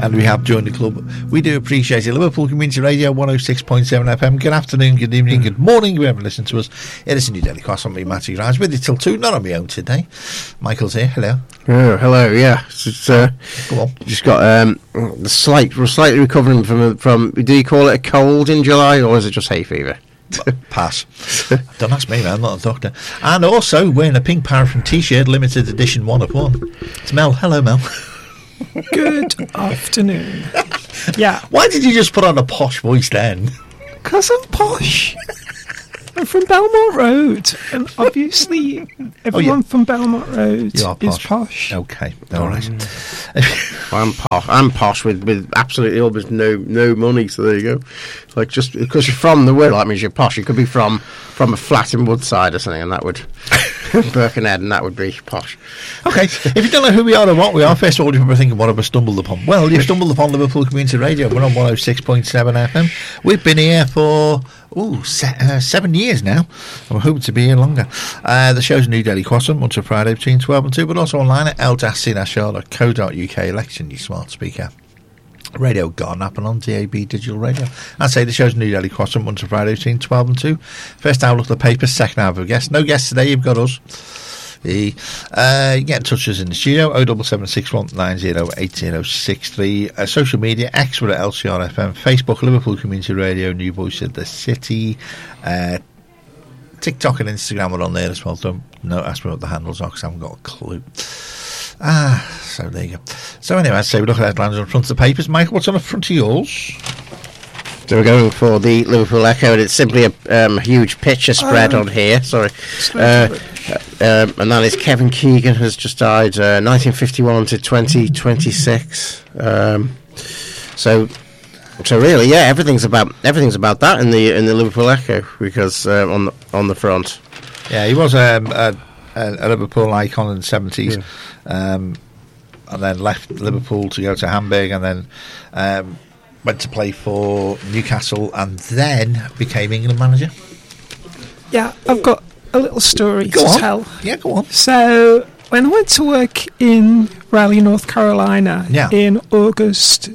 and we have joined the club. We do appreciate it. Liverpool Community Radio 106.7 FM. Good afternoon, good evening, good morning, whoever listens to us. It is a new Daily Cross on me, Matty Grimes, with you till 2, not on my own today. Michael's here, hello. Oh, hello, yeah. Go on. Just got we're slightly recovering from, do you call it a cold in July, or is it just hay fever? Pass. Don't ask me, man. I'm not a doctor. And also wearing a pink paraffin t-shirt, limited edition 1 of 1. It's Mel. Hello, Mel. Good afternoon. Yeah. Why did you just put on a posh voice then? Because I'm posh. I'm from Belmont Road, and obviously everyone from Belmont Road is posh. Okay, all right. I'm posh with absolutely almost no money. So there you go. Like, just because you're from the world, that means you're posh. You could be from a flat in Woodside or something, and that would Birkenhead, and that would be posh. Okay, if you don't know who we are or what we are, first of all, you're probably thinking, what have I stumbled upon? Well, you've stumbled upon Liverpool Community Radio. We're on 106.7 FM. We've been here for 7 years now, and we're hoping to be here longer. The show's a new daily crossing, once a Friday between 12 and 2, but also online at l-c-r.co.uk. Election your smart speaker. Radio Garden app and on DAB digital radio. I'd say the show's new daily crossing, once a Friday between 12 and 2. First hour, look at the papers. Second hour, of guests. No guests today, you've got us. You get in touch with us in the studio, 07761 908063. Social media, X, we're at LCRFM. Facebook, Liverpool Community Radio, New Voice of the City. TikTok and Instagram are on there as well. Don't ask me what the handles are, because I haven't got a clue. So there you go. So anyway, I'd say we look at headlines on front of the papers. Michael, what's on the front of yours? So we're going for the Liverpool Echo, and it's simply a huge picture spread on here. Sorry. And that is Kevin Keegan has just died, 1951 to 2026. So really, yeah, everything's about that in the Liverpool Echo, because on the front. Yeah, he was a Liverpool icon in the 70s, and then left Liverpool to go to Hamburg, and then went to play for Newcastle, and then became England manager. Yeah, I've got a little story to tell. Yeah, go on. So, when I went to work in Raleigh, North Carolina, in August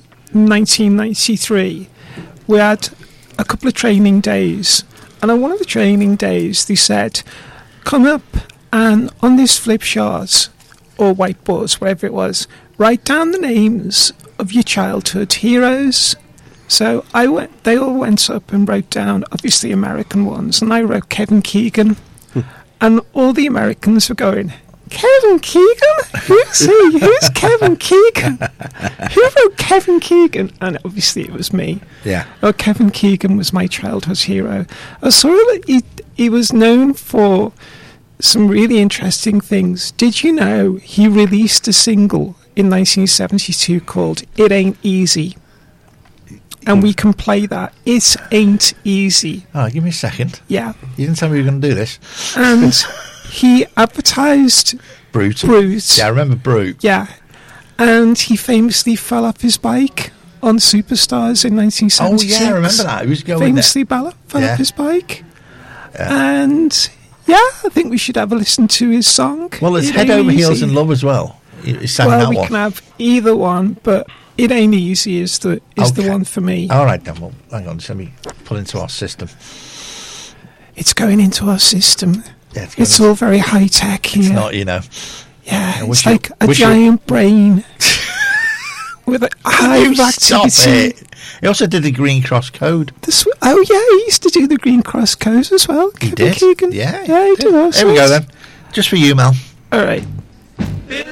1993, we had a couple of training days, and on one of the training days they said, come up and on this flip chart or whiteboards, whatever it was, write down the names of your childhood heroes. So they all went up and wrote down, obviously, American ones, and I wrote Kevin Keegan, and all the Americans were going, Kevin Keegan? Who's he? Who's Kevin Keegan? Who wrote Kevin Keegan? And obviously it was me. Yeah. Oh, Kevin Keegan was my childhood hero. I saw that he was known for some really interesting things. Did you know he released a single in 1972 called It Ain't Easy? And we can play that. It ain't easy. Oh, give me a second. Yeah. You didn't tell me you were going to do this. And he advertised Brute. Yeah, I remember Brute. Yeah. And he famously fell off his bike on Superstars in 1976. Oh, yeah, I remember that. He was going famously fell off his bike. Yeah. And, yeah, I think we should have a listen to his song. Well, it's Head Over Heels in Love as well. He sang that one. Well, we can have either one, but It Ain't Easy is the one for me. All right, then. Well, hang on. Let me put into our system. It's going into our system. Yeah, it's all very high-tech here. It's not, you know. Yeah, it's like a giant brain with a high activity. Stop it. He also did the Green Cross Code. Oh, yeah, he used to do the Green Cross Code as well. He did? Keegan. Yeah, he did also. Here we go, then. Just for you, Mel. All right.